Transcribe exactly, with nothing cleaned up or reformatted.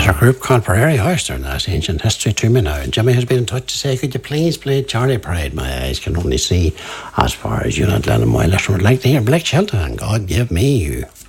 There's a group called Prairie Oyster, and that's ancient history to me now. Jimmy has been in touch to say, could you please play Charlie Pride? My eyes can only see as far as you, not Lennon. My listener would like to hear Blake Shelton, and God Give Me You.